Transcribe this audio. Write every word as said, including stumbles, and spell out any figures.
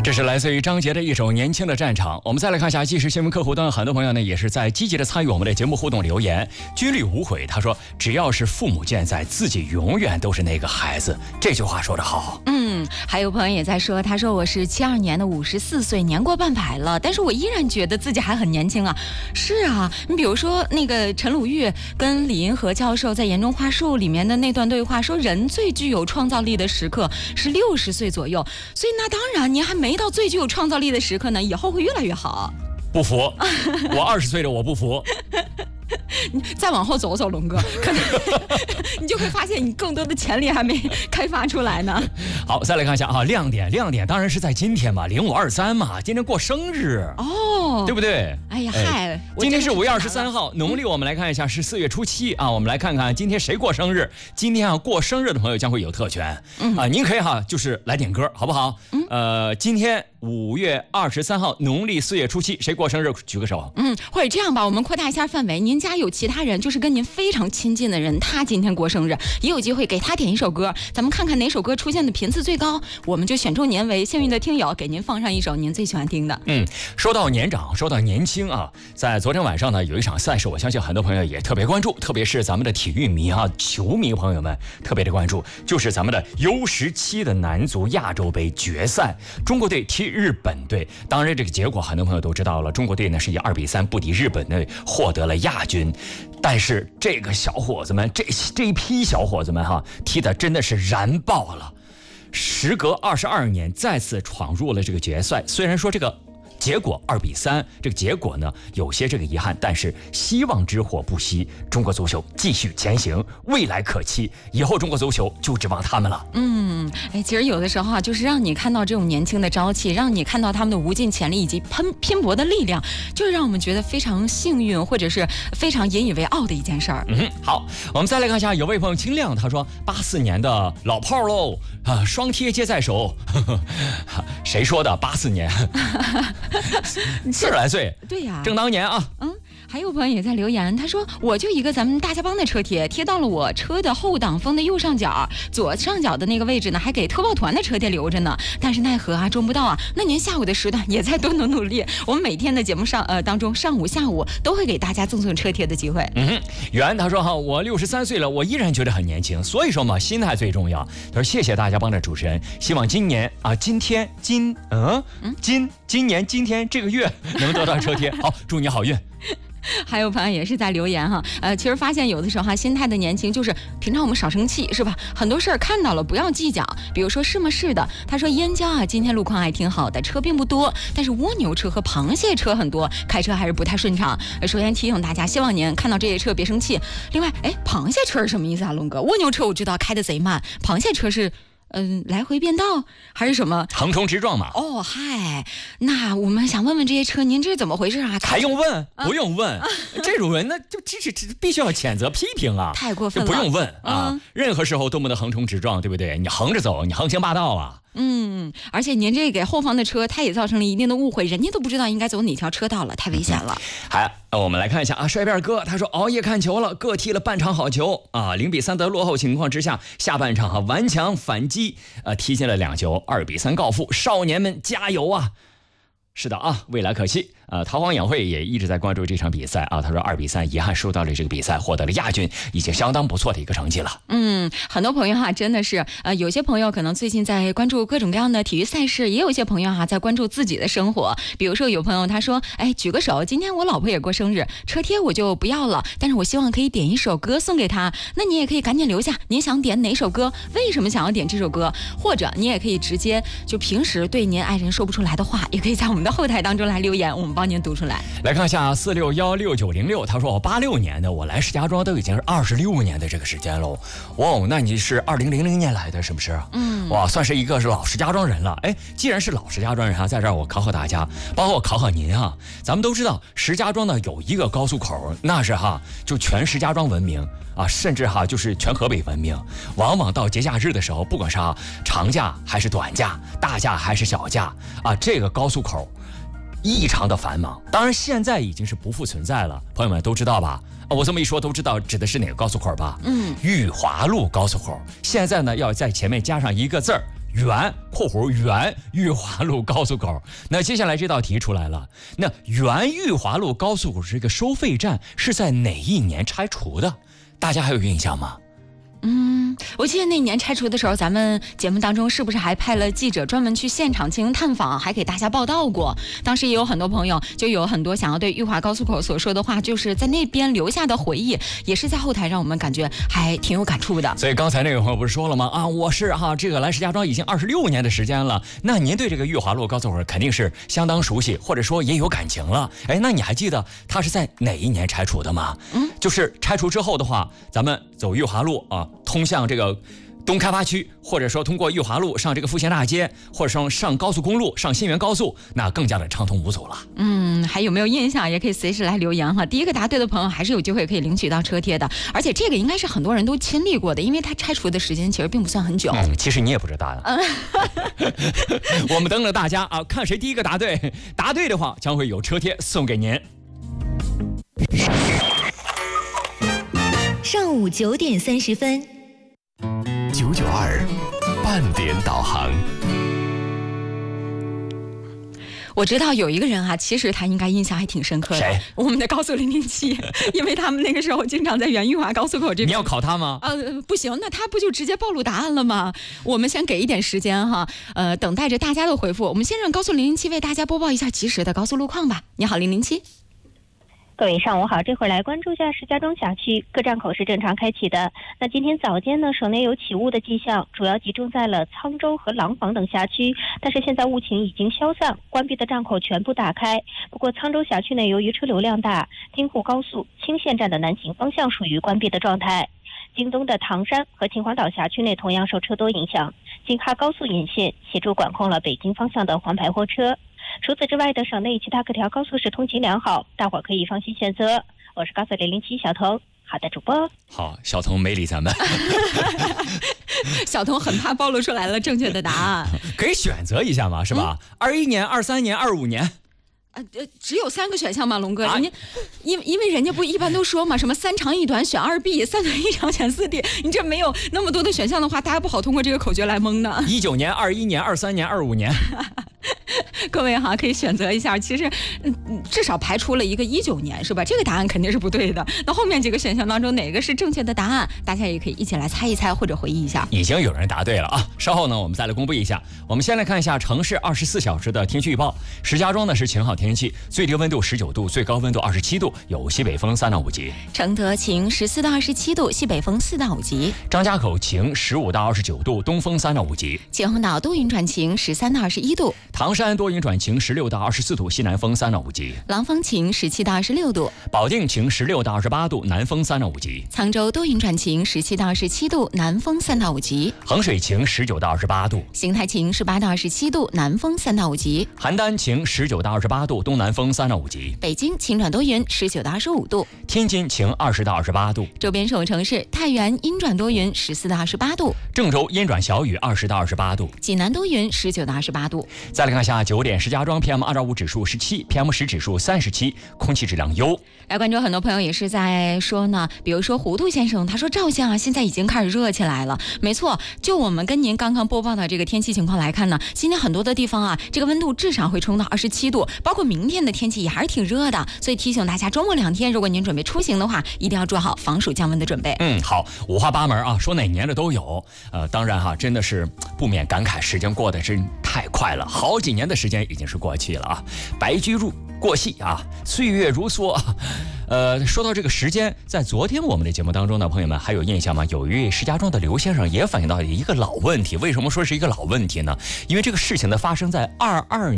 这是来自于张杰的一首《年轻的战场》。我们再来看一下即时新闻客户端，很多朋友呢也是在积极的参与我们的节目互动留言。军律无悔，他说只要是父母健在，自己永远都是那个孩子。这句话说得好。 嗯，还有朋友也在说，他说我是七二年的五十四岁，年过半百了，但是我依然觉得自己还很年轻啊。是啊，你比如说那个陈鲁豫跟李银河教授在言中话术里面的那段对话，说人最具有创造力的时刻是六十岁左右，所以那当然您还没到最具有创造力的时刻呢，以后会越来越好。 不服，我二十岁的我不服。 你再往后走走，龙哥，可能你就会发现你更多的潜力还没开发出来呢。 好，再来看一下啊，亮点，亮点当然是在今天嘛，零五二三嘛，今天过生日哦，对不对？ 哎呀，嗨， 今天是五月二十三号，农历我们来看一下是四月初七啊，我们来看看今天谁过生日。今天啊，过生日的朋友将会有特权、嗯、啊，您可以哈，就是来点歌，好不好？嗯、呃，今天五月二十三号，农历四月初七，谁过生日举个手。 嗯，或者这样吧，我们扩大一下范围，您家有其他人，就是跟您非常亲近的人，他今天过生日，也有机会给他点一首歌，咱们看看哪首歌出现的频次最高，我们就选出您为幸运的听友，给您放上一首您最喜欢听的。 嗯，说到年长，说到年轻啊，在昨天晚上呢，有一场赛事，我相信很多朋友也特别关注，特别是咱们的体育迷啊、球迷朋友们特别的关注，就是咱们的 U 十七 的男足亚洲杯决赛，中国队踢日本队。当然，这个结果很多朋友都知道了，中国队呢是以二比三不敌日本队，获得了亚军。但是这个小伙子们，这这一批小伙子们哈，踢的真的是燃爆了。时隔二十二年，再次闯入了这个决赛。虽然说这个结果二比三，这个结果呢有些这个遗憾，但是希望之火不息，中国足球继续前行，未来可期，以后中国足球就指望他们了。 嗯，哎，其实有的时候啊，就是让你看到这种年轻的朝气，让你看到他们的无尽潜力以及拼拼搏的力量，就是让我们觉得非常幸运，或者是非常引以为傲的一件事儿。 嗯，好，我们再来看一下，有位朋友清亮，他说八四年的老炮喽啊，双贴皆在手。呵呵，谁说的？八四年。四十来岁， 对呀、啊， 正当年啊。 嗯，还有朋友也在留言，他说我就一个咱们大家帮的车贴，贴到了我车的后挡风的右上角，左上角的那个位置呢，还给特报团的车贴留着呢。但是奈何啊，中不到啊。那您下午的时段也在多努努力，我们每天的节目上呃当中，上午下午都会给大家赠送车贴的机会。 嗯，袁他说哈，我六十三岁了，我依然觉得很年轻，所以说嘛，心态最重要。他说谢谢大家帮的主持人，希望今年啊，今天今嗯嗯今今年今天这个月能得到车贴，好，祝你好运。 还有朋友也是在留言哈，呃，其实发现有的时候哈，心态的年轻就是平常我们少生气是吧？很多事儿看到了不要计较，比如说是吗是的。他说燕郊啊，今天路况还挺好的，车并不多，但是蜗牛车和螃蟹车很多，开车还是不太顺畅。首先提醒大家，希望您看到这些车别生气。另外，哎，螃蟹车是什么意思啊，龙哥？蜗牛车我知道开得贼慢，螃蟹车是。嗯，来回变道还是什么？ 横冲直撞嘛。 哦，嗨，那我们想问问这些车，您这是怎么回事啊？ 还用问？啊、不用问，啊、这种人那就这这这必须要谴责批评啊！ 太过分了， 不用问啊！嗯、任何时候都不能横冲直撞，对不对？你横着走，你横行霸道啊！ 嗯，而且您这给后方的车，它也造成了一定的误会，人家都不知道应该走哪条车道了，太危险了。 好、嗯，我们来看一下啊，帅辫哥他说熬夜看球了，各踢了半场好球啊，零比三得落后情况之下，下半场哈、啊、顽强反击，呃踢进了两球，二比三告负，少年们加油啊！是的啊，未来可期。呃，陶黄养会也一直在关注这场比赛啊。他说二比三遗憾输到了这个比赛，获得了亚军，已经相当不错的一个成绩了。 嗯，很多朋友哈，真的是呃，有些朋友可能最近在关注各种各样的体育赛事，也有一些朋友哈在关注自己的生活。比如说有朋友他说，哎，举个手，今天我老婆也过生日，车贴我就不要了，但是我希望可以点一首歌送给她。那你也可以赶紧留下，您想点哪首歌？为什么想要点这首歌？或者你也可以直接就平时对您爱人说不出来的话，也可以在我们的后台当中来留言，我们帮您读出来。 来看一下四六幺六九零六，他说我八六年的，我来石家庄都已经是二十六年的这个时间喽。哇，那你是二零零零年来的，是不是？嗯，哇，算是一个是老石家庄人了。哎，既然是老石家庄人啊，在这儿我考考大家，包括我考考您啊。咱们都知道石家庄呢有一个高速口，那是哈就全石家庄闻名啊，甚至哈就是全河北闻名。往往到节假日的时候，不管是啊长假还是短假，大假还是小假啊，这个高速口异常的繁忙。当然现在已经是不复存在了，朋友们都知道吧？我这么一说都知道指的是哪个高速口吧？嗯，裕华路高速口。现在呢要在前面加上一个字儿原（括弧原裕华路高速口）。那接下来这道题出来了，那原裕华路高速口这个收费站是在哪一年拆除的？大家还有印象吗？ 嗯，我记得那年拆除的时候，咱们节目当中是不是还派了记者专门去现场进行探访，还给大家报道过？当时也有很多朋友，就有很多想要对裕华高速口所说的话，就是在那边留下的回忆，也是在后台让我们感觉还挺有感触的。 所以刚才那位朋友不是说了吗？啊，我是哈、啊、这个来石家庄已经二十六年的时间了，那您对这个裕华路高速口肯定是相当熟悉，或者说也有感情了。哎，那你还记得它是在哪一年拆除的吗？嗯，就是拆除之后的话，咱们走裕华路啊。通向这个东开发区，或者说通过裕华路上这个复兴大街，或者说上高速公路上新源高速，那更加的畅通无阻了。 嗯，还有没有印象？也可以随时来留言哈。第一个答对的朋友还是有机会可以领取到车贴的，而且这个应该是很多人都亲历过的，因为它拆除的时间其实并不算很久。 嗯，其实你也不知道的。我们等着大家啊，看谁第一个答对，答对的话将会有车贴送给您。 上午九点三十分， 九九二半点导航。 我知道有一个人啊，其实他应该印象还挺深刻的。 谁？ 我们的高速零零七，因为他们那个时候经常在原裕华高速口这边。 你要考他吗？ 呃，不行，那他不就直接暴露答案了吗？我们先给一点时间哈，呃，等待着大家的回复。我们先让高速零零七为大家播报一下及时的高速路况吧。你好，零零七。 各位上午好，这会儿来关注一下石家庄辖区各站口是正常开启的。那今天早间呢，省内有起雾的迹象，主要集中在了沧州和廊坊等辖区，但是现在雾情已经消散，关闭的站口全部打开。不过沧州辖区内由于车流量大，京沪高速青县站的南行方向属于关闭的状态。京东的唐山和秦皇岛辖区内同样受车多影响，京哈高速沿线协助管控了北京方向的黄牌货车。除此之外的省内其他各条高速是通行良好，大伙儿可以放心选择。我是高速零零七小童，好的主播。 好，小童没理咱们。 小童很怕暴露出来了正确的答案。 可以选择一下嘛，是吧？二一、嗯、年、二三年、二五年。 呃呃，只有三个选项吗，龙哥？ 啊、 人家，因因为人家不一般都说嘛，什么三长一短选二 B， 三短一长选四 D。你这没有那么多的选项的话，大家不好通过这个口诀来蒙呢。 一九年、二一年、二三年、二五年。 各位哈，可以选择一下。其实，嗯，至少排除了一个一九年，是吧？这个答案肯定是不对的。那后面几个选项当中，哪个是正确的答案？大家也可以一起来猜一猜，或者回忆一下。 已经有人答对了啊！稍后呢，我们再来公布一下。我们先来看一下城市二十四小时的天气预报。石家庄呢是晴好天气，最低温度十九度，最高温度二十七度，有西北风三到五级。 承德晴，十四到二十七度，西北风四到五级。 张家口晴，十五到二十九度，东风三到五级。 秦皇岛多云转晴，十三到二十一度。 唐山多云转晴，十六到二十四度，西南风三到五级。 廊坊晴，十七到二十六度。 保定晴，十六到二十八度，南风三到五级。 沧州多云转晴，十七到二十七度，南风三到五级。 衡水晴，十九到二十八度。 邢台晴，十八到二十七度，南风三到五级。 邯郸晴，十九到二十八度，东南风三到五级。 北京晴转多云，十九到二十五度。 天津晴，二十到二十八度。 周边省城市太原阴转多云，十四到二十八度。 郑州阴转小雨，二十到二十八度。 济南多云，十九到二十八度。 再来看一下九点，石家庄 P M 二点五 指数十七 ，P M 十 指数三十七，空气质量优。 来关注，很多朋友也是在说呢，比如说糊涂先生，他说赵县啊，现在已经开始热起来了。没错，就我们跟您刚刚播报的这个天气情况来看呢，今天很多的地方啊，这个温度至少会冲到二十七度，包括明天的天气也还是挺热的。所以提醒大家，周末两天，如果您准备出行的话，一定要做好防暑降温的准备。 嗯，好，五花八门啊，说哪年的都有。呃，当然哈，真的是不免感慨，时间过得真太快了，好几年的时间已经是过去了啊，白驹入过隙啊，岁月如梭。呃，说到这个时间，在昨天我们的节目当中呢，朋友们还有印象吗？有一位石家庄的刘先生也反映到一个老问题。为什么说是一个老问题呢？因为这个事情的发生在二二